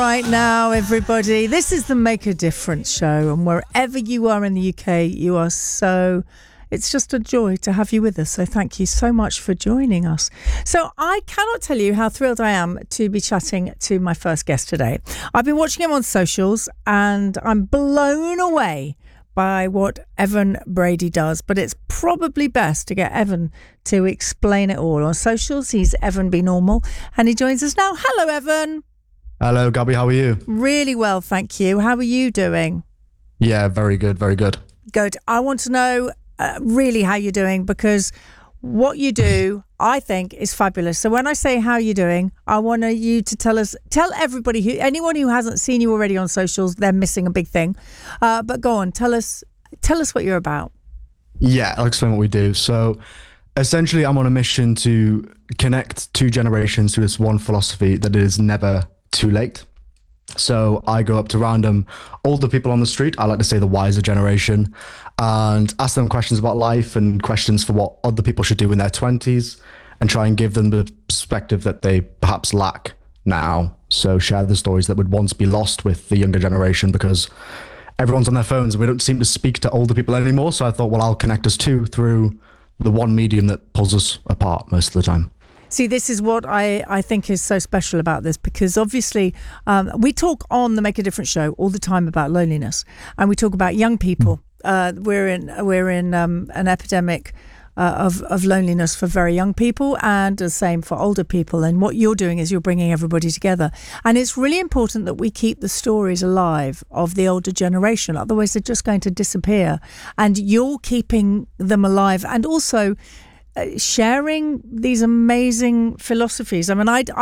Right now, everybody, this is the Make a Difference show, and wherever you are in the UK, you are it's just a joy to have you with us. So thank you so much for joining us. So I cannot tell you how thrilled I am to be chatting to my first guest today. I've been watching him on socials and I'm blown away by what Evan Brady does, but it's probably best to get Evan to explain it all. On socials, he's Evan Be Normal, and he joins us now. Hello, Evan. Hello, Gabby. How are you? Really well, thank you. How are you doing? Yeah, very good, very good. Good. I want to know really how you're doing, because what you do, I think, is fabulous. So when I say how you're doing, I want you to tell everybody, anyone who hasn't seen you already on socials, they're missing a big thing. But go on, tell us what you're about. Yeah, I'll explain what we do. So essentially, I'm on a mission to connect two generations through this one philosophy that it is never too late. So I go up to random older people on the street, I like to say the wiser generation, and ask them questions about life and questions for what other people should do in their 20s, and try and give them the perspective that they perhaps lack now. So share the stories that would once be lost with the younger generation, because everyone's on their phones and we don't seem to speak to older people anymore. So I thought, well, I'll connect us two through the one medium that pulls us apart most of the time. See, this is what I think is so special about this, because obviously we talk on the Make a Difference show all the time about loneliness, and we talk about young people. We're in an epidemic of loneliness for very young people, and the same for older people. And what you're doing is you're bringing everybody together. And it's really important that we keep the stories alive of the older generation. Otherwise, they're just going to disappear. And you're keeping them alive, and also sharing these amazing philosophies. I mean,